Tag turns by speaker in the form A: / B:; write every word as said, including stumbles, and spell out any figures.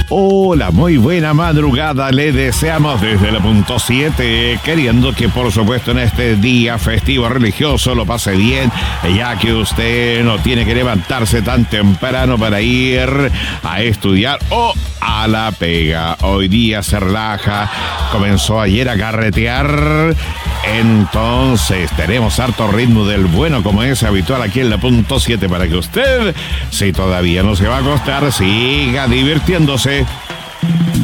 A: Hola, muy buena madrugada le deseamos desde la punto siete, queriendo que por supuesto en este día festivo religioso lo pase bien, ya que usted no tiene que levantarse tan temprano para ir a estudiar o a la pega. Hoy día se relaja, comenzó ayer a carretear, entonces tenemos harto ritmo del bueno como es habitual aquí en la punto siete para que usted, si todavía no se va a acostar, siga divirtiéndose.